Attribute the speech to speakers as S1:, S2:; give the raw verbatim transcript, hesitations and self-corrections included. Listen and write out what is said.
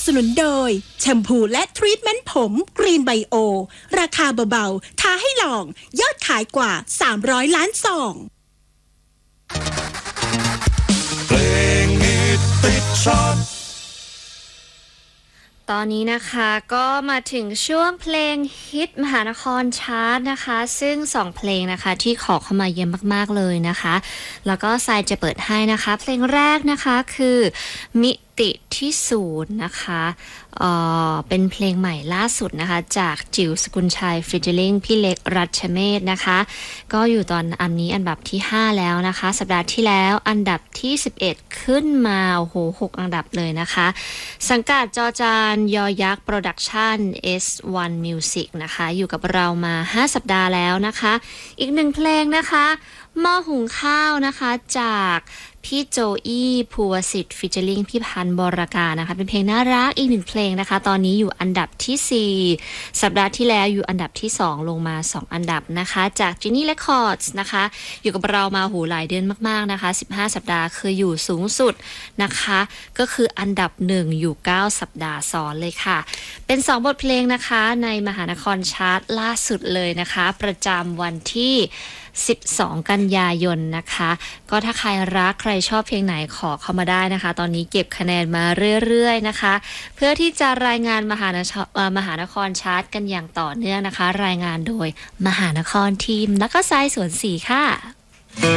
S1: สนุนโดยแชมพูและทรีทเมนต์ผมกรีนไบโอราคาเบาๆท้าให้ลองยอดขายกว่าสามร้อยล้านซอง
S2: เพลงฮิตติดชาร์ต
S3: ตอนนี้นะคะก็มาถึงช่วงเพลงฮิตมหานครชาร์ตนะคะซึ่งสองเพลงนะคะที่ขอเข้ามาเยอะมากๆเลยนะคะแล้วก็ทรายจะเปิดให้นะคะเพลงแรกนะคะคือมิติที่ศูนย์นะคะเอ่อเป็นเพลงใหม่ล่าสุดนะคะจากจิ๋วสกุลชัยฟิชเชอริงพี่เล็กรัชเมธนะคะก็อยู่ตอนอันนี้อันดับที่ห้าแล้วนะคะสัปดาห์ที่แล้วอันดับที่สิบเอ็ดขึ้นมาโอ้โหหกอันดับเลยนะคะสังกัดจอจานยอยักษ์โปรดักชั่น เอส วัน Music นะคะอยู่กับเรามาห้าสัปดาห์แล้วนะคะอีกหนึ่งเพลงนะคะหม้อหุงข้าวนะคะจากพี่โจอี้ภูวสิทธิ์ฟิชเชอริงพี่พันธ์บรการนะคะเป็นเพลงน่ารักอีกหนึ่งเพลงนะคะตอนนี้อยู่อันดับที่สี่สัปดาห์ที่แล้วอยู่อันดับที่สองลงมาสองอันดับนะคะจาก Genie Records นะคะอยู่กับเรามาหูหลายเดือนมากๆนะคะสิบห้าสัปดาห์คืออยู่สูงสุดนะคะก็คืออันดับหนึ่งอยู่เก้าสัปดาห์ซ้อนเลยค่ะเป็นสองบทเพลงนะคะในมหานครชาร์ตล่าสุดเลยนะคะประจำวันที่สิบสองกันยายนนะคะก็ถ้าใครรักใครชอบเพลงไหนขอเข้ามาได้นะคะตอนนี้เก็บคะแนนมาเรื่อยๆนะคะเพื่อที่จะรายงานมหานครมหานครชาร์ตกันอย่างต่อเนื่องนะคะรายงานโดยมหานครทีมนักก็ไซสวนสีค่ะ